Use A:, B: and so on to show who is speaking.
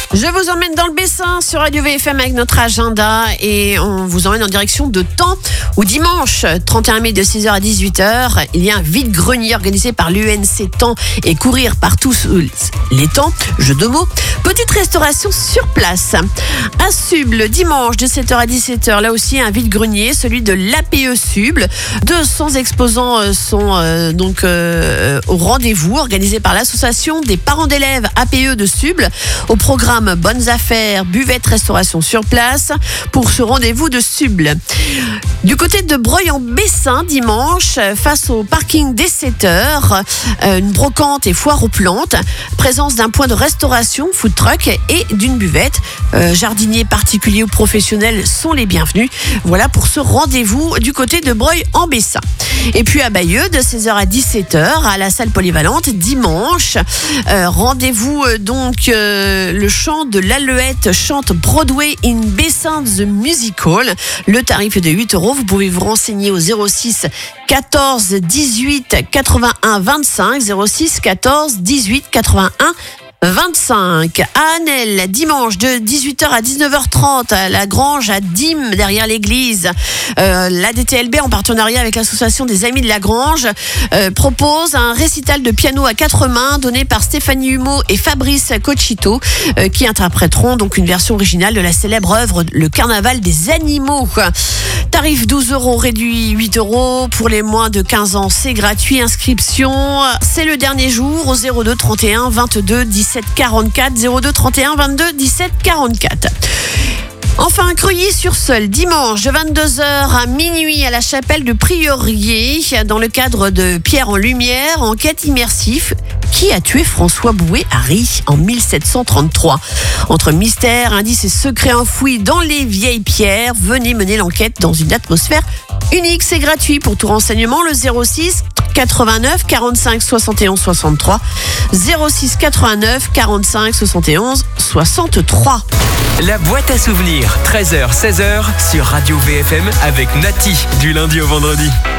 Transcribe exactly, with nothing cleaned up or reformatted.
A: Je vous emmène dans le Bessin sur Radio V F M avec notre agenda et on vous emmène en direction de Thaon où dimanche trente et un mai de six heures à dix-huit heures, il y a un vide-grenier organisé par l'U N C Thaon et Courir par tous les temps, jeu de mots. Petite restauration sur place. À Suble, dimanche de sept heures à dix-sept heures, là aussi un vide-grenier, celui de l'A P E Suble. deux cents exposants sont euh, donc euh, au rendez-vous organisé par l'association des parents d'élèves A P E de Suble. Au programme Bonnes Affaires, buvette, restauration sur place pour ce rendez-vous de Suble. Du côté de Breuil-en-Bessin, dimanche, face au parking dès sept heures, une brocante et foire aux plantes, présence d'un point de restauration, food truck et d'une buvette. Euh, jardiniers particuliers ou professionnels sont les bienvenus. Voilà pour ce rendez-vous du côté de Breuil-en-Bessin. Et puis à Bayeux, de seize heures à dix-sept heures, à la salle polyvalente, dimanche, euh, rendez-vous euh, donc euh, le chant de l'Alouette chante Broadway in Bessin the Musical. Le tarif est de huit euros. Vous pouvez vous renseigner au zéro six quatorze dix-huit quatre-vingt-un vingt-cinq, zéro six quatorze dix-huit quatre-vingt-un vingt-cinq. À Annelle, dimanche de dix-huit heures à dix-neuf heures trente, à la Grange à Dîmes, derrière l'église. Euh, l'A D T L B, en partenariat avec l'association des Amis de la Grange, euh, propose un récital de piano à quatre mains donné par Stéphanie Humeau et Fabrice Cochito, euh, qui interpréteront donc une version originale de la célèbre œuvre Le Carnaval des animaux. Tarif douze euros, réduit huit euros. Pour les moins de quinze ans, c'est gratuit. Inscription, c'est le dernier jour au zéro deux trente et un vingt-deux dix-sept quarante-quatre, zéro deux trente et un vingt-deux dix-sept quarante-quatre. Enfin, Creuilly-sur-Seulles, dimanche de vingt-deux heures à minuit à la chapelle de Priorier, dans le cadre de Pierre en Lumière, enquête immersive. Qui a tué François Boué-Harry en mille sept cent trente-trois? Entre mystère, indices et secrets enfouis dans les vieilles pierres, venez mener l'enquête dans une atmosphère unique. C'est gratuit. Pour tout renseignement, le zéro six quatre-vingt-neuf quarante-cinq soixante et onze soixante-trois, zéro six quatre-vingt-neuf quarante-cinq soixante et onze soixante-trois.
B: La boîte à souvenirs, treize heures seize heures sur Radio V F M avec Nati, du lundi au vendredi.